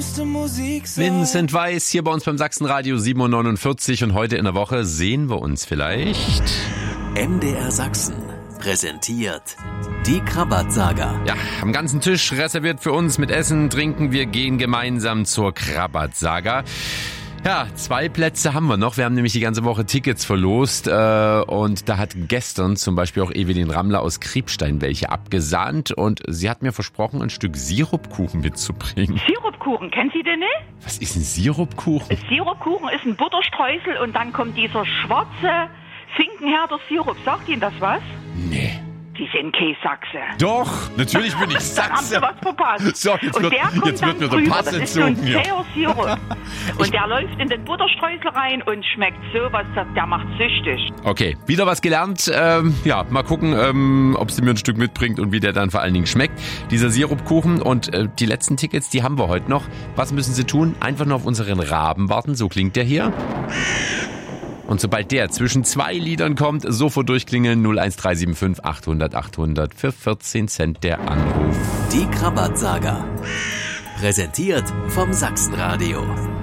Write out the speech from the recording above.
Vincent Weiss hier bei uns beim Sachsenradio 7.49 und heute in der Woche sehen wir uns vielleicht. MDR Sachsen präsentiert die Krabat-Saga. Ja, am ganzen Tisch reserviert für uns mit Essen, Trinken. Wir gehen gemeinsam zur Krabat-Saga. Ja, 2 Plätze haben wir noch. Wir haben nämlich die ganze Woche Tickets verlost und da hat gestern zum Beispiel auch Evelyn Rammler aus Kriebstein welche abgesahnt und sie hat mir versprochen, ein Stück Sirupkuchen mitzubringen. Sirupkuchen, kennen Sie den nicht? Was ist ein Sirupkuchen? Sirupkuchen ist ein Butterstreusel und dann kommt dieser schwarze Finkenherder Sirup. Sagt Ihnen das was? Nee. Sie sind kein Sachse. Doch, natürlich bin ich Sachse. Dann haben Sie was verpasst. So, jetzt und der kommt wird dann mir der drüber. Pass Das ist so ein entzogen hier. zäher Sirup. Und der läuft in den Butterstreusel rein und schmeckt sowas, der macht süchtig. Okay, wieder was gelernt. Ja, mal gucken, ob sie mir ein Stück mitbringt und wie der dann vor allen Dingen schmeckt. Dieser Sirupkuchen und die letzten Tickets, die haben wir heute noch. Was müssen Sie tun? Einfach nur auf unseren Raben warten, so klingt der hier. Und sobald der zwischen 2 Liedern kommt, sofort durchklingeln 01375 800 800 für 14 Cent der Anruf. Die Krabat-Saga. Präsentiert vom Sachsenradio.